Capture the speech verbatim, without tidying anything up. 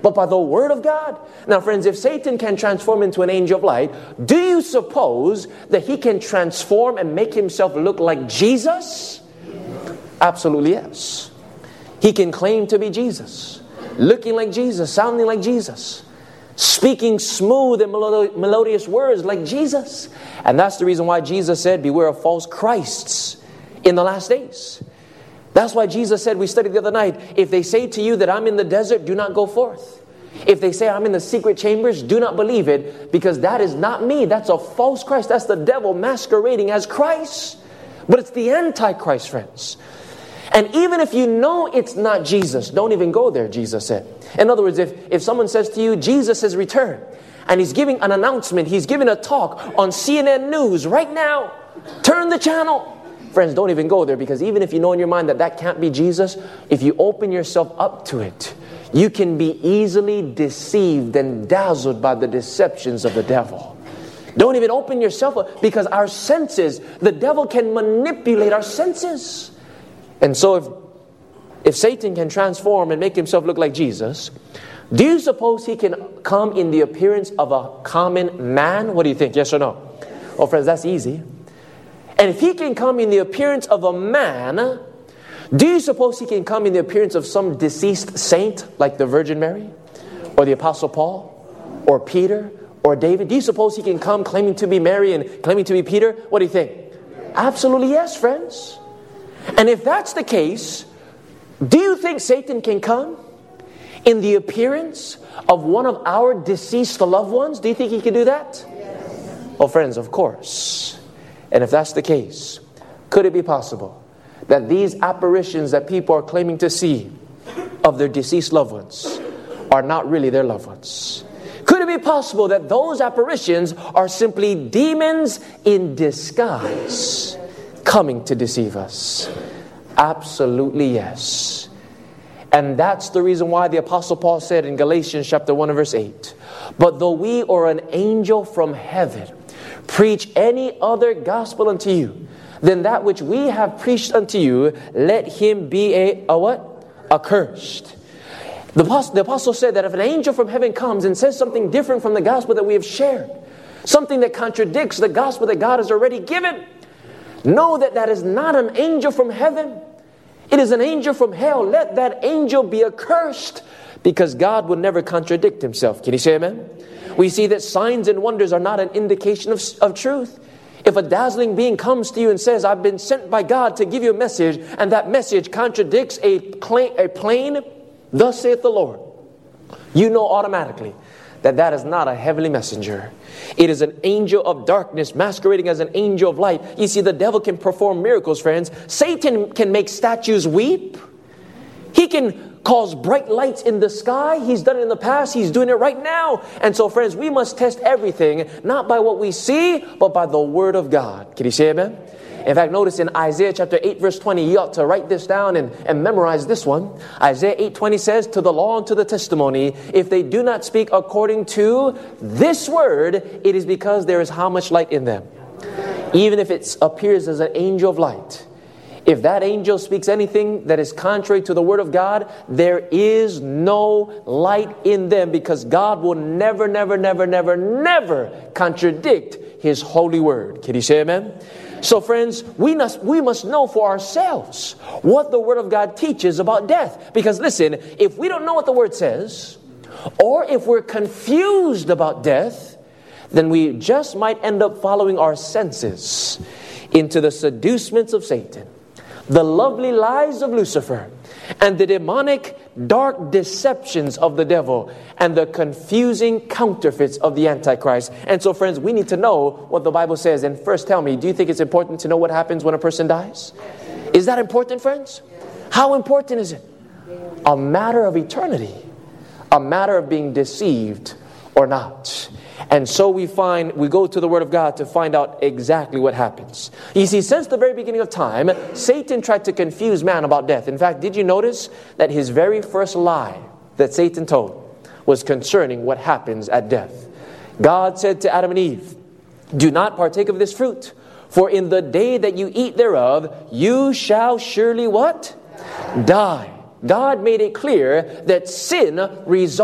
but by the word of God. Now friends, if Satan can transform into an angel of light, do you suppose that he can transform and make himself look like Jesus? Absolutely yes. He can claim to be Jesus, looking like Jesus, sounding like Jesus, speaking smooth and melodious words like Jesus. And that's the reason why Jesus said, beware of false Christs in the last days. That's why Jesus said, we studied the other night, if they say to you that I'm in the desert, do not go forth. If they say I'm in the secret chambers, do not believe it, because that is not me. That's a false Christ. That's the devil masquerading as Christ. But it's the Antichrist, friends. And even if you know it's not Jesus, don't even go there, Jesus said. In other words, if, if someone says to you, Jesus has returned, and he's giving an announcement, he's giving a talk on C N N News right now, turn the channel. Friends, don't even go there, because even if you know in your mind that that can't be Jesus, if you open yourself up to it, you can be easily deceived and dazzled by the deceptions of the devil. Don't even open yourself up, because our senses, the devil can manipulate our senses. And so if, if Satan can transform and make himself look like Jesus, do you suppose he can come in the appearance of a common man? What do you think? Yes or no? Oh, friends, that's easy. And if he can come in the appearance of a man, do you suppose he can come in the appearance of some deceased saint like the Virgin Mary or the Apostle Paul or Peter or David? Do you suppose he can come claiming to be Mary and claiming to be Peter? What do you think? Absolutely yes, friends. And if that's the case, do you think Satan can come in the appearance of one of our deceased loved ones? Do you think he can do that? Yes. Oh, friends, of course. And if that's the case, could it be possible that these apparitions that people are claiming to see of their deceased loved ones are not really their loved ones? Could it be possible that those apparitions are simply demons in disguise coming to deceive us? Absolutely yes. And that's the reason why the Apostle Paul said in Galatians chapter one and verse eight, but though we or an angel from heaven preach any other gospel unto you than that which we have preached unto you, let him be a, a what? Accursed. The apostle, the apostle said that if an angel from heaven comes and says something different from the gospel that we have shared, something that contradicts the gospel that God has already given, know that that is not an angel from heaven. It is an angel from hell. Let that angel be accursed, because God will never contradict himself. Can you say amen? We see that signs and wonders are not an indication of, of truth. If a dazzling being comes to you and says, I've been sent by God to give you a message, and that message contradicts a, plain, a plain, thus saith the Lord, you know automatically that that is not a heavenly messenger. It is an angel of darkness masquerading as an angel of light. You see, the devil can perform miracles, friends. Satan can make statues weep. He can cause bright lights in the sky. He's done it in the past. He's doing it right now. And so, friends, we must test everything, not by what we see, but by the Word of God. Can you say amen? In fact, notice in Isaiah chapter eight, verse twenty, you ought to write this down and, and memorize this one. Isaiah eight twenty says, to the law and to the testimony, if they do not speak according to this word, it is because there is how much light in them? Even if it appears as an angel of light. If that angel speaks anything that is contrary to the word of God, there is no light in them, because God will never, never, never, never, never contradict His holy word. Can you say amen? So friends, we must, we must know for ourselves what the Word of God teaches about death. Because listen, if we don't know what the Word says, or if we're confused about death, then we just might end up following our senses into the seducements of Satan, the lovely lies of Lucifer, and the demonic dark deceptions of the devil, and the confusing counterfeits of the Antichrist. And so, friends, we need to know what the Bible says. And first, tell me, do you think it's important to know what happens when a person dies? Is that important, friends? How important is it? A matter of eternity. A matter of being deceived or not. And so we find, we go to the Word of God to find out exactly what happens. You see, since the very beginning of time, Satan tried to confuse man about death. In fact, did you notice that his very first lie that Satan told was concerning what happens at death? God said to Adam and Eve, do not partake of this fruit, for in the day that you eat thereof, you shall surely what? Die. God made it clear that sin results